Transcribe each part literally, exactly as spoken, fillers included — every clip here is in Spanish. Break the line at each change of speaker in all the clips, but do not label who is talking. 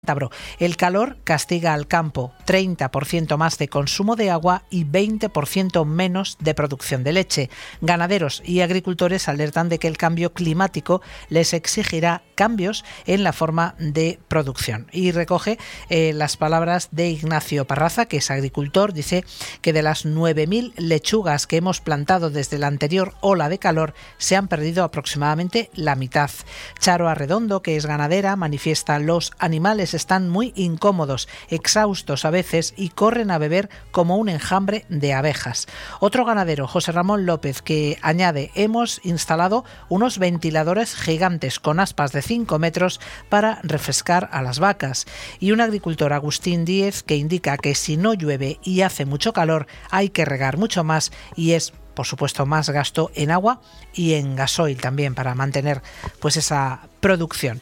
Cántabro. El calor castiga al campo, treinta por ciento más de consumo de agua y veinte por ciento menos de producción de leche. Ganaderos y agricultores alertan de que el cambio climático les exigirá cambios en la forma de producción. Y recoge eh, las palabras de Ignacio Parraza, que es agricultor. Dice que de las nueve mil lechugas que hemos plantado desde la anterior ola de calor, se han perdido aproximadamente la mitad. Charo Arredondo, que es ganadera, manifiesta: los animales están muy incómodos, exhaustos a veces y corren a beber como un enjambre de abejas. Otro ganadero, José Ramón López, que añade: hemos instalado unos ventiladores gigantes con aspas de cinco metros para refrescar a las vacas. Y un agricultor, Agustín Díez, que indica que si no llueve y hace mucho calor hay que regar mucho más y es, por supuesto, más gasto en agua y en gasoil también para mantener pues esa producción.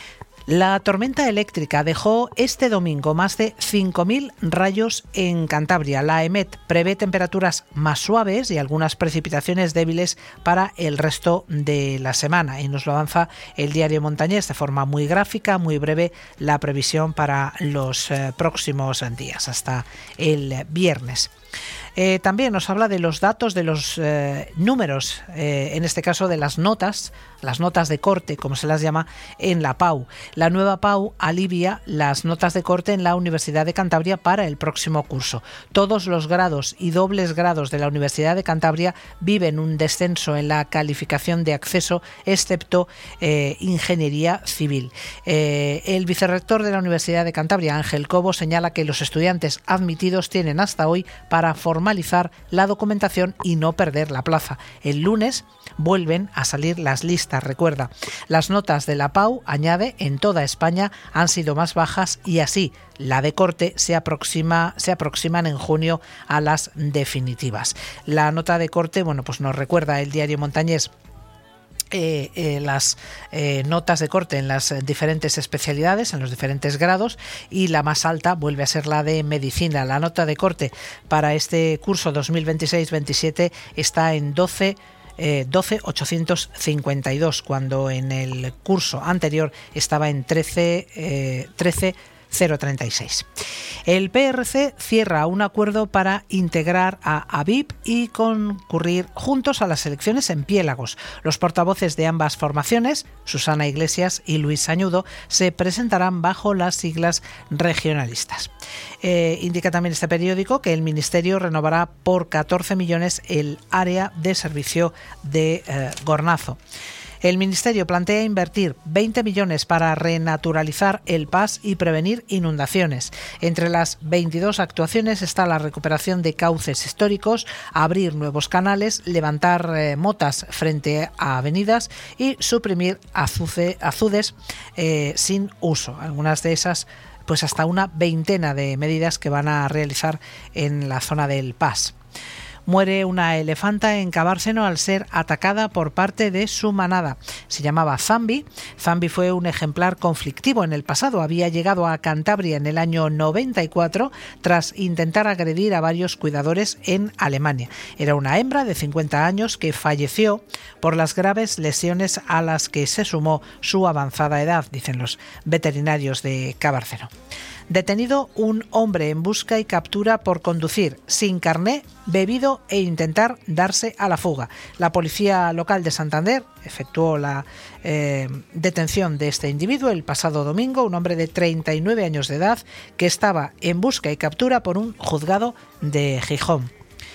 La tormenta eléctrica dejó este domingo más de cinco mil rayos en Cantabria. La EMET prevé temperaturas más suaves y algunas precipitaciones débiles para el resto de la semana. Y nos lo avanza el Diario Montañés de forma muy gráfica, muy breve, la previsión para los eh, próximos días, hasta el viernes. Eh, también nos habla de los datos, de los eh, números, eh, en este caso de las notas, las notas de corte, como se las llama, en la PAU. La nueva PAU alivia las notas de corte en la Universidad de Cantabria para el próximo curso. Todos los grados y dobles grados de la Universidad de Cantabria viven un descenso en la calificación de acceso, excepto eh, Ingeniería Civil. Eh, el vicerrector de la Universidad de Cantabria, Ángel Cobo, señala que los estudiantes admitidos tienen hasta hoy para formalizar la documentación y no perder la plaza. El lunes vuelven a salir las listas, recuerda. Las notas de la PAU, añade, en toda España han sido más bajas y así la de corte se aproxima, se aproximan en junio a las definitivas. La nota de corte, bueno, pues nos recuerda el Diario Montañés Eh, eh, las eh, notas de corte en las diferentes especialidades, en los diferentes grados, y la más alta vuelve a ser la de medicina. La nota de corte para este curso dos mil veintiséis veintisiete está en doce mil ochocientos cincuenta y dos, cuando en el curso anterior estaba en trece mil treinta y seis. El P R C cierra un acuerdo para integrar a AVIP y concurrir juntos a las elecciones en Piélagos. Los portavoces de ambas formaciones, Susana Iglesias y Luis Sañudo, se presentarán bajo las siglas regionalistas. Eh, indica también este periódico que el Ministerio renovará por catorce millones el área de servicio de eh, Gornazo. El Ministerio plantea invertir veinte millones para renaturalizar el Pas y prevenir inundaciones. Entre las veintidós actuaciones está la recuperación de cauces históricos, abrir nuevos canales, levantar eh, motas frente a avenidas y suprimir azuce, azudes eh, sin uso. Algunas de esas, pues hasta una veintena de medidas que van a realizar en la zona del Pas. Muere una elefanta en Cabárseno al ser atacada por parte de su manada. Se llamaba Zambi. Zambi fue un ejemplar conflictivo en el pasado. Había llegado a Cantabria en el año noventa y cuatro tras intentar agredir a varios cuidadores en Alemania. Era una hembra de cincuenta años que falleció por las graves lesiones a las que se sumó su avanzada edad, dicen los veterinarios de Cabárseno. Detenido un hombre en busca y captura por conducir sin carné, bebido e intentar darse a la fuga. La policía local de Santander efectuó la eh, detención de este individuo el pasado domingo, un hombre de treinta y nueve años de edad que estaba en busca y captura por un juzgado de Gijón.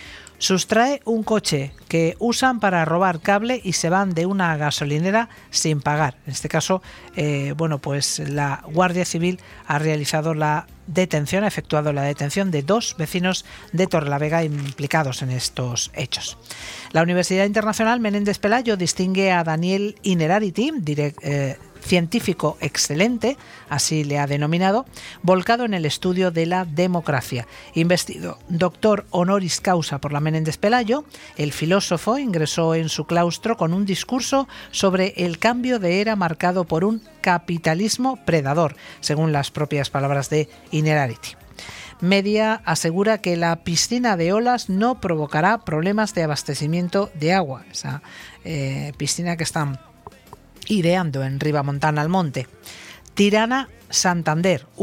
Sustrae un coche que usan para robar cable y se van de una gasolinera sin pagar. En este caso, eh, bueno, pues la Guardia Civil ha realizado la detención, ha efectuado la detención de dos vecinos de Torrelavega implicados en estos hechos. La Universidad Internacional Menéndez Pelayo distingue a Daniel Innerarity, direct, eh, científico excelente, así le ha denominado, volcado en el estudio de la democracia. Investido doctor honoris causa por la Menéndez Pelayo, el filósofo ingresó en su claustro con un discurso sobre el cambio de era marcado por un capitalismo predador, según las propias palabras de Innerarity. Media asegura que la piscina de olas no provocará problemas de abastecimiento de agua. Esa eh, piscina que están ideando en Ribamontana al Monte. Tirana, Santander.